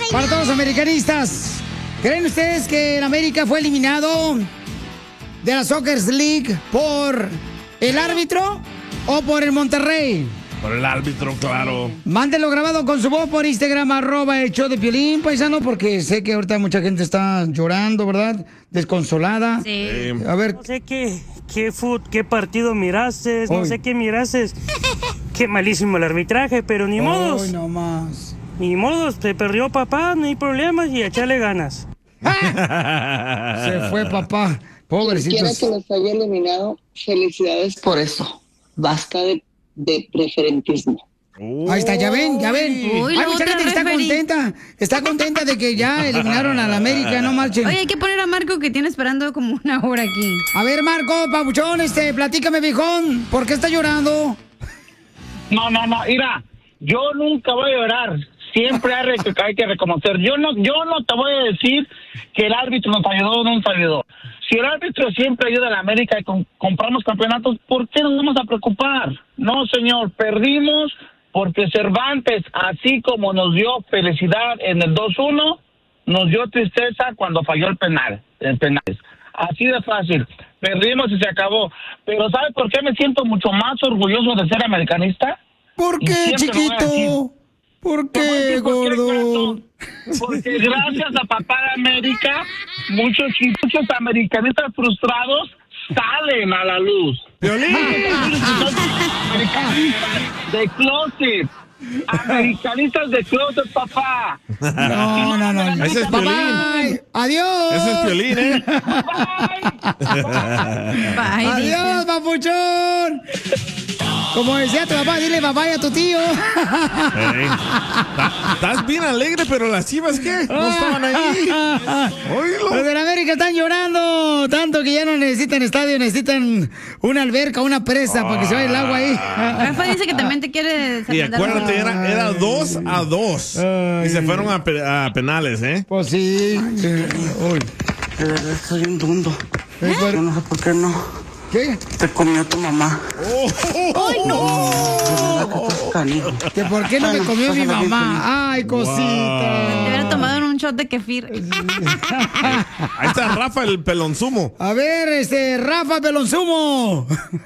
Para todos los americanistas, ¿creen ustedes que el América fue eliminado de la Soccer League por el árbitro o por el Monterrey? Por el árbitro, claro. Mándenlo grabado con su voz por Instagram, @el show de Piolín, paisano, porque sé que ahorita mucha gente está llorando, ¿verdad? Desconsolada. Sí. A ver. No sé qué partido miraste, no sé qué miraste. Qué malísimo el arbitraje, pero ni modos. Ay, no más. Ni modos, se perdió papá, no hay problemas y echarle ganas. Se fue papá, pobrecito. Quiera que los haya eliminado, felicidades por eso. Basta de preferentismo. Ahí está, ya ven. Uy, Hay mucha gente que está contenta de que ya eliminaron a la América, no marchen. Oye, hay que poner a Marco que tiene esperando como una hora aquí. A ver, Marco, papuchón, platícame, viejón, ¿por qué está llorando? No, mira, yo nunca voy a llorar. Siempre hay que reconocer. Yo no te voy a decir que el árbitro nos ayudó o no nos ayudó. Si el árbitro siempre ayuda a la América y compramos campeonatos, ¿por qué nos vamos a preocupar? No, señor, perdimos porque Cervantes, así como nos dio felicidad en el 2-1, nos dio tristeza cuando falló el penales. Así de fácil. Perdimos y se acabó. Pero ¿sabe por qué me siento mucho más orgulloso de ser americanista? ¿Por qué, chiquito? ¿Por qué, gordo? Porque gracias a Papá de América, muchos americanistas frustrados salen a la luz. Americanistas de closet, papá. No. Ese es Piolín. Adiós. Ese es Piolín, ¿eh? Bye, Adiós, papuchón. Como decía tu papá, dile bye a tu tío. Estás bien alegre, pero las Chivas, ¿qué? No estaban ahí. Oílo. Los de la América están llorando tanto que ya no necesitan estadio, necesitan una alberca, una presa para que se vaya el agua ahí. Rafa dice que también te quiere... Y acuérdate, era 2-2. Y se fueron a penales, ¿eh? Pues sí. Uy. De verdad, soy un dundo. Yo no sé por qué no. ¿Qué? Te comió tu mamá. ¡Ay, no! ¿Que por qué no me comió mi mamá? ¡Ay, cosita! Te hubiera tomado en un shot de kefir. Ahí está Rafa, el pelonzumo. A ver, Rafa Pelonzumo.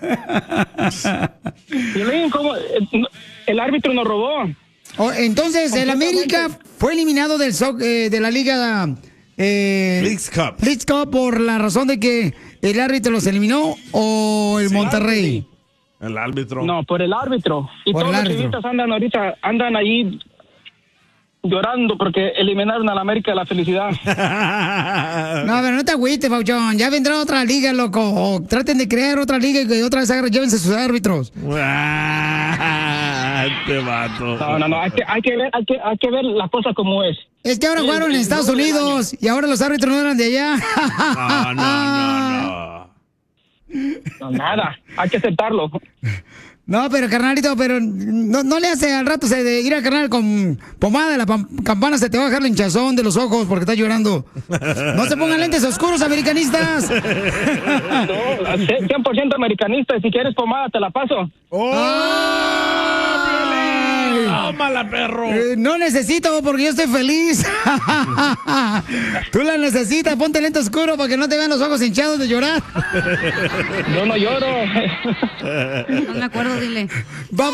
¿Cómo? El árbitro nos robó. Entonces, el América fue eliminado de la Liga Leagues Cup por la razón de que el árbitro los eliminó o el Monterrey. El árbitro. No, por el árbitro. Y por todos los chivitas andan ahí llorando porque eliminaron a la América de la felicidad. No, pero no te agüites, Pauchón. Ya vendrá otra liga, loco. O traten de crear otra liga y que otra vez llévense sus árbitros. Este vato. No. Hay que ver las cosas como es. Es que ahora jugaron en Estados Unidos y ahora los árbitros no eran de allá. No, nada. Hay que aceptarlo. No, pero carnalito, no le hace al rato de ir a carnal con pomada de la campana, se te va a bajar la hinchazón de los ojos porque estás llorando. No se pongan lentes oscuros, americanistas. No, 100% americanista, y si quieres pomada te la paso. ¡Tómala, perro! No necesito porque yo estoy feliz. Tú la necesitas, ponte lente oscuro para que no te vean los ojos hinchados de llorar. Yo no lloro. No me acuerdo, dile. Bye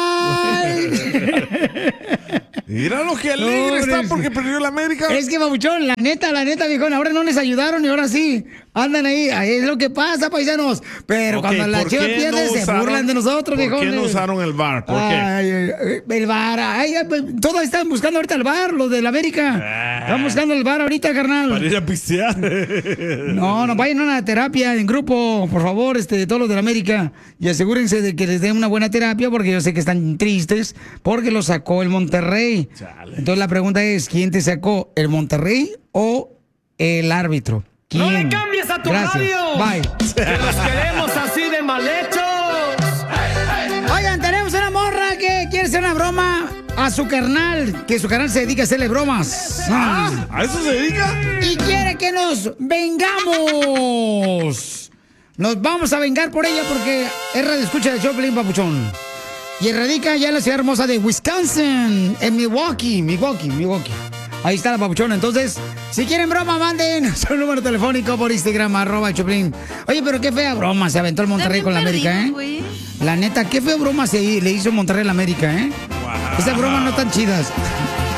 bye. Mira lo que alegre está porque perdió la América. Es que, babuchón, la neta, viejón, ahora no les ayudaron y ahora sí. Andan ahí es lo que pasa, paisanos. Pero cuando la Chivas pierde, se burlan de nosotros, viejón. ¿Por qué no usaron el VAR? ¿Por qué? El VAR, todos están buscando ahorita el VAR, los de la América. Están buscando el VAR ahorita, carnal. Para ir a pistear. No, vayan a una terapia en grupo, por favor, todos los de la América. Y asegúrense de que les den una buena terapia, porque yo sé que están tristes, porque lo sacó el Monterrey. Chale. Entonces la pregunta es, ¿quién te sacó? ¿El Monterrey o el árbitro? ¿Quién? ¡No le cambies a tu radio! Bye. ¡Que los queremos así de mal hechos! Oigan, tenemos una morra que quiere hacer una broma a su carnal, que su carnal se dedica a hacerle bromas. ¿A eso se dedica? Y quiere que nos vengamos. Nos vamos a vengar por ella porque es radio escucha del show Pelín, papuchón. Y radica ya en la ciudad hermosa de Wisconsin, en Milwaukee. Ahí está la papuchona. Entonces, si quieren broma, manden su número telefónico por Instagram, @Choplin. Oye, pero qué fea broma se aventó el Monterrey con la América, ¿eh? Güey. La neta, qué fea broma le hizo Monterrey a la América, ¿eh? Wow. Esas bromas no tan chidas.